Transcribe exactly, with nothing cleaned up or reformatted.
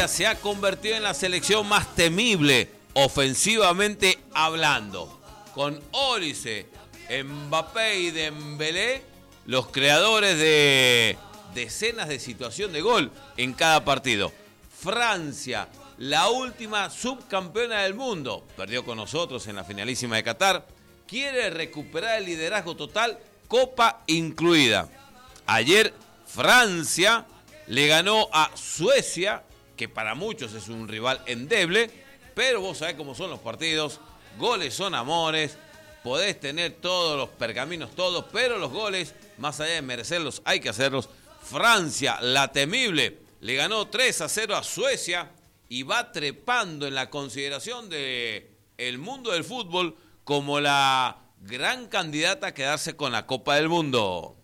Francia se ha convertido en la selección más temible, ofensivamente hablando. Con Olise, Mbappé y Dembélé, los creadores de decenas de situaciones de gol en cada partido. Francia, la última subcampeona del mundo, perdió con nosotros en la finalísima de Qatar, quiere recuperar el liderazgo total, Copa incluida. Ayer Francia le ganó a Suecia, que para muchos es un rival endeble, pero vos sabés cómo son los partidos, goles son amores, podés tener todos los pergaminos, todos, pero los goles, más allá de merecerlos, hay que hacerlos. Francia, la temible, le ganó tres a cero a Suecia y va trepando en la consideración del mundo del fútbol como la gran candidata a quedarse con la Copa del Mundo.